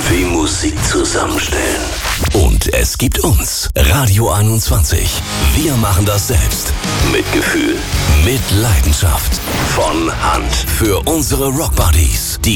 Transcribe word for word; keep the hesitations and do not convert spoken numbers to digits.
wie Musik zusammenstellen. Und es gibt uns, Radio einundzwanzig. Wir machen das selbst. Mit Gefühl, mit Leidenschaft. Von Hand. Für unsere Rockbuddies. Die